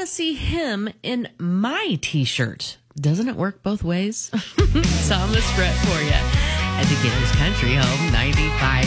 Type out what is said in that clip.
to see him in my T-shirt. Doesn't it work both ways? Thomas Rhett for you. At the Gators Country Home 95.